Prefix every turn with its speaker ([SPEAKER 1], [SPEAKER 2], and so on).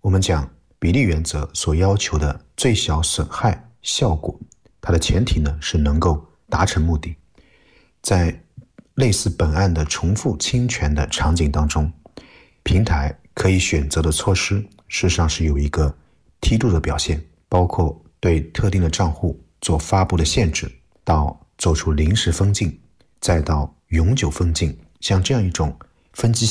[SPEAKER 1] 我们讲比例原则所要求的最小损害效果，它的前提呢是能够达成目的。在类似本案的重复侵权的场景当中，平台可以选择的措施事实上是有一个梯度的表现，包括对特定的账户做发布的限制，到做出临时封禁，再到永久封禁，像这样一种分级